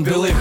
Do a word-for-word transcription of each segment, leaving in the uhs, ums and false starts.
Белых.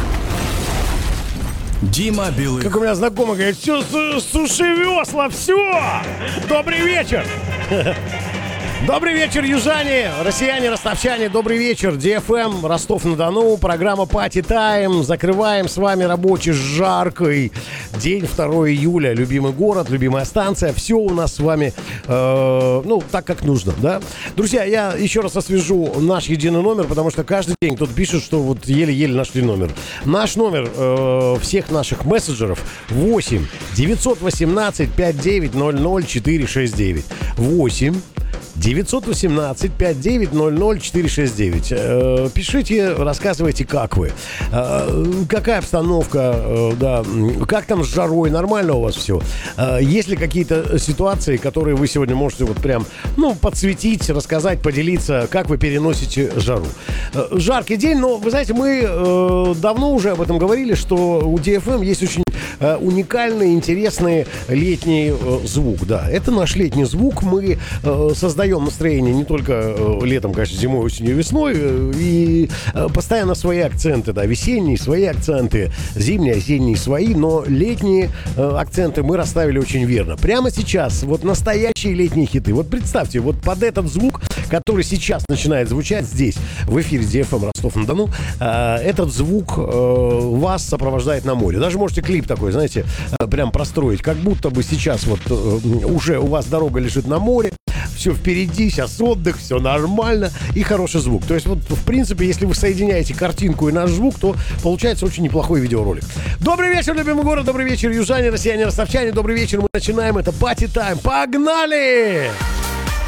Дима Белых. Как у меня знакомый говорит, все, суши весла, все. Добрый вечер. Добрый вечер, южане, россияне, ростовчане, добрый вечер, ди эф эм, Ростов-на-Дону, программа Party Time. Закрываем с вами рабочий жаркий день, второго июля, любимый город, любимая станция, все у нас с вами, э, ну, так, как нужно, да. Друзья, я еще раз освежу наш единый номер, потому что каждый день кто-то пишет, что вот еле-еле нашли номер. Наш номер э, всех наших мессенджеров восемь девятьсот восемнадцать пятьдесят девять ноль ноль четыре шесть девять. восемь девятьсот восемнадцать пятьдесят девять ноль ноль четыре шесть девять. Э, пишите, рассказывайте, как вы. Э, какая обстановка, э, да, как там с жарой, нормально у вас все? Э, есть ли какие-то ситуации, которые вы сегодня можете вот прям, ну, подсветить, рассказать, поделиться, как вы переносите жару? Э, жаркий день, но, вы знаете, мы э, давно уже об этом говорили, что у ди эф эм есть очень э, уникальный, интересный летний э, звук, да. Это наш летний звук, мы э, создаем настроение не только э, летом, конечно, зимой, осенью, весной, э, и э, постоянно свои акценты, да, весенние свои акценты, зимние, осенние свои, но летние э, акценты мы расставили очень верно. Прямо сейчас вот настоящие летние хиты. Вот представьте, вот под этот звук, который сейчас начинает звучать здесь, в эфире ди эф эм Ростов-на-Дону, э, этот звук э, вас сопровождает на море. Даже можете клип такой, знаете, э, прям простроить, как будто бы сейчас вот э, уже у вас дорога лежит на море, все впереди, сейчас отдых, все нормально и хороший звук. То есть вот, в принципе, если вы соединяете картинку и наш звук, то получается очень неплохой видеоролик. Добрый вечер, любимый город, добрый вечер, южане, россияне, ростовчане, добрый вечер, мы начинаем, это Party Time, погнали!